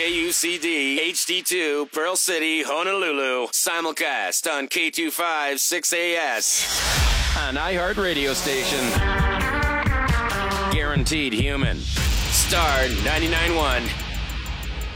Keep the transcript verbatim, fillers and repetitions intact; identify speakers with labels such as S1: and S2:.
S1: K U C D, H D two, Pearl City, Honolulu. Simulcast on K two five six A S. An iHeart radio station. Guaranteed human. Star ninety-nine point one.